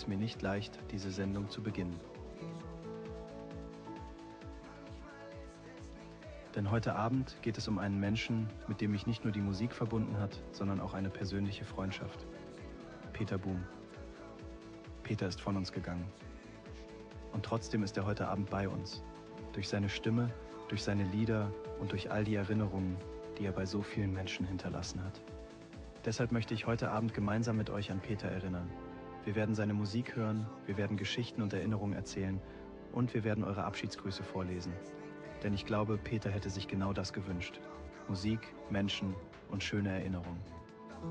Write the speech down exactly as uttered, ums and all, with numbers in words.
es mir nicht leicht, diese Sendung zu beginnen. Denn heute Abend geht es um einen Menschen, mit dem mich nicht nur die Musik verbunden hat, sondern auch eine persönliche Freundschaft. Peter Boom. Peter ist von uns gegangen. Und trotzdem ist er heute Abend bei uns. Durch seine Stimme, durch seine Lieder und durch all die Erinnerungen, die er bei so vielen Menschen hinterlassen hat. Deshalb möchte ich heute Abend gemeinsam mit euch an Peter erinnern. Wir werden seine Musik hören, wir werden Geschichten und Erinnerungen erzählen und wir werden eure Abschiedsgrüße vorlesen. Denn ich glaube, Peter hätte sich genau das gewünscht. Musik, Menschen und schöne Erinnerungen.